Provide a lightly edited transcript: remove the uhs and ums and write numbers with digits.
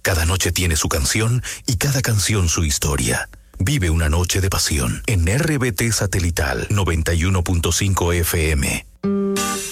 Cada noche tiene su canción y cada canción su historia. Vive una noche de pasión en RBT Satelital 91.5 FM.